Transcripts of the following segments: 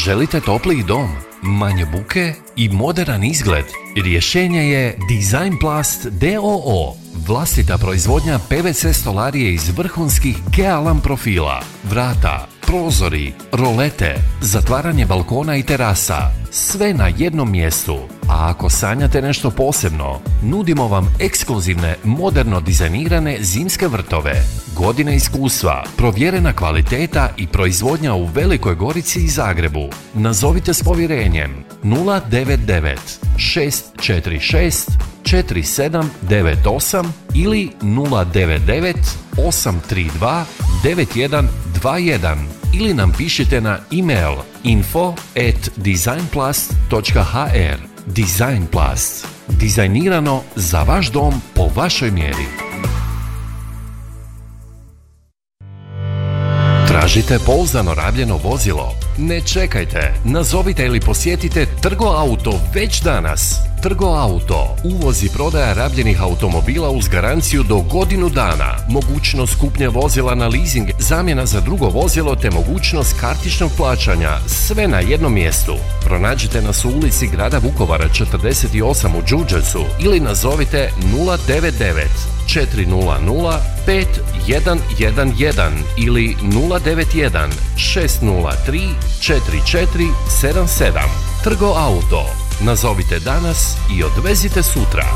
Želite topliji dom, manje buke i moderan izgled? Rješenje je Designplast d.o.o. Vlastita proizvodnja PVC stolarije iz vrhunskih Gealam profila, vrata, prozori, rolete, zatvaranje balkona i terasa. Sve na jednom mjestu. A ako sanjate nešto posebno, nudimo vam ekskluzivne, moderno dizajnirane zimske vrtove. Godine iskustva, provjerena kvaliteta i proizvodnja u Velikoj Gorici i Zagrebu. Nazovite s povjerenjem 099 646 4798 ili 099 832 9121 ili nam pišite na email info@designplast.hr. Designplast. Dizajnirano za vaš dom po vašoj mjeri. Tražite pouzdano rabljeno vozilo? Ne čekajte, nazovite ili posjetite Trgo Auto već danas. Trgo Auto, uvoz i prodaja rabljenih automobila uz garanciju do godinu dana, mogućnost kupnje vozila na leasing, zamjena za drugo vozilo te mogućnost kartičnog plaćanja, sve na jednom mjestu. Pronađite nas u ulici grada Vukovara 48 u Đurđevcu ili nazovite 099 400 5111 ili 091 603 4477. Trgo Auto. Nazovite danas i odvezite sutra.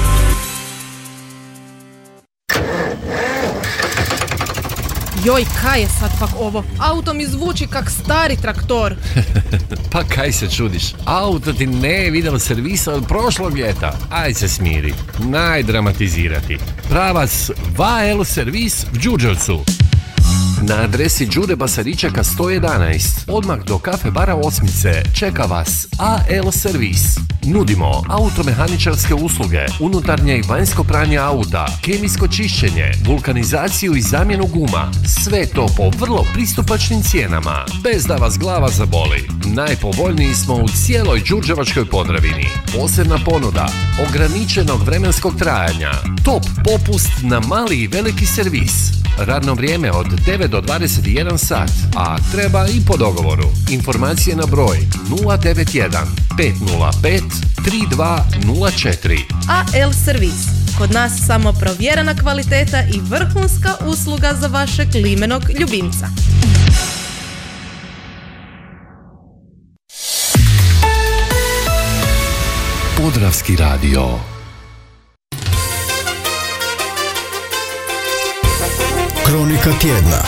Joj, kaj je sad pak ovo? Auto mi zvuči kak stari traktor. Pa kaj se čudiš? Auto ti ne vidjelo servisa od prošlog ljeta. Aj se smiri. Najdramatizirati. Pravac VAL servis v Đurđevcu. Na adresi Đure Basaričeka 111, odmah do kafe bara Osmice, čeka vas AL servis. Nudimo automehaničarske usluge, unutarnje i vanjsko pranje auta, kemijsko čišćenje, vulkanizaciju i zamjenu guma. Sve to po vrlo pristupačnim cijenama, bez da vas glava zaboli. Najpovoljniji smo u cijeloj Đurđevačkoj Podravini. Posebna ponuda, ograničenog vremenskog trajanja, top popust na mali i veliki servis. Radno vrijeme od 9 do 21 sat, a treba i po dogovoru. Informacije na broj 091 505 3204. AL servis. Kod nas samo provjerena kvaliteta i vrhunska usluga za vašeg limenog ljubimca. Podravski radio. Kronika tjedna.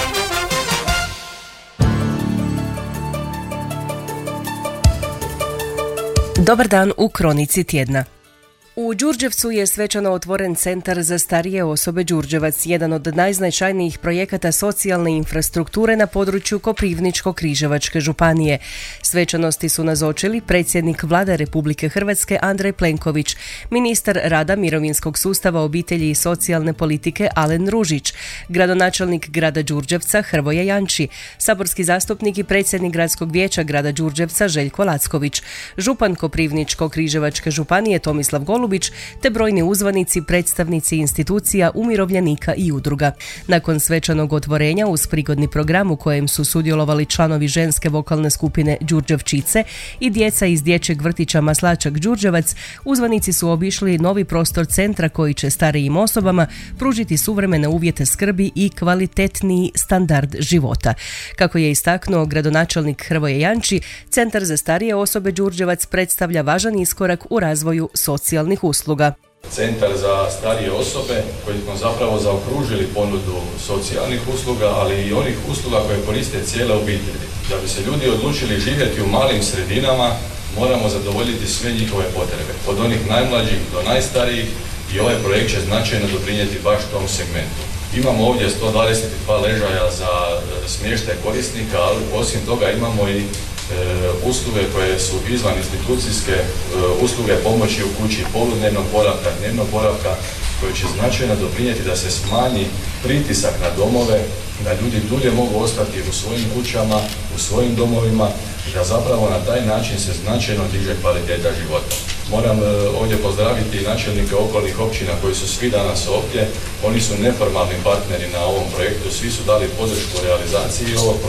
Dobar dan u Kronici tjedna. U Đurđevcu je svečano otvoren Centar za starije osobe Đurđevac, jedan od najznačajnijih projekata socijalne infrastrukture na području Koprivničko-križevačke županije. Svečanosti su nazočili predsjednik Vlade Republike Hrvatske Andrej Plenković, ministar rada, mirovinskog sustava, obitelji i socijalne politike Alen Ružić, gradonačelnik grada Đurđevca Hrvoje Janči, saborski zastupnik i predsjednik gradskog vijeća grada Đurđevca Željko Lacković, župan Koprivničko-križevačke županije Tomislav Golubić, te brojni uzvanici, predstavnici institucija, umirovljenika i udruga. Nakon svečanog otvorenja uz prigodni program u kojem su sudjelovali članovi ženske vokalne skupine Đurđevčice i djeca iz dječjeg vrtića Maslačak Đurđevac, uzvanici su obišli novi prostor centra koji će starijim osobama pružiti suvremene uvjete skrbi i kvalitetniji standard života. Kako je istaknuo gradonačelnik Hrvoje Janči, Centar za starije osobe Đurđevac predstavlja važan iskorak u razvoju socijalnih usluga. Centar za starije osobe koji smo zapravo zaokružili ponudu socijalnih usluga, ali i onih usluga koje koriste cijele obitelji. Da bi se ljudi odlučili živjeti u malim sredinama, moramo zadovoljiti sve njihove potrebe, od onih najmlađih do najstarijih, i ovaj projekt će značajno doprinijeti baš tom segmentu. Imamo ovdje 122 ležaja za smještaj korisnika, ali osim toga imamo i usluge koje su izvan institucijske, usluge pomoći u kući, poludnevnog boravka, dnevnog boravka, koji će značajno doprinijeti da se smanji pritisak na domove, da ljudi dulje mogu ostati u svojim kućama, u svojim domovima i da zapravo na taj način se značajno diže kvaliteta života. Moram ovdje pozdraviti načelnike okolnih općina koji su svi danas ovdje. Oni su neformalni partneri na ovom projektu, svi su dali podršku realizaciji ovog projekta.